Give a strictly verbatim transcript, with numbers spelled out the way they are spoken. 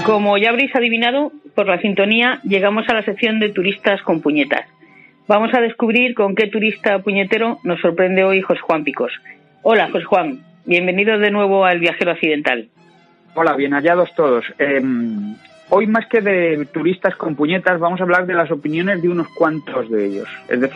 Como ya habréis adivinado, por la sintonía llegamos a la sección de turistas con puñetas. Vamos a descubrir con qué turista puñetero nos sorprende hoy José Juan Picos. Hola, José Juan. Bienvenido de nuevo al Viajero Accidental. Hola, bien hallados todos. Eh, hoy, más que de turistas con puñetas, vamos a hablar de las opiniones de unos cuantos de ellos. Es decir,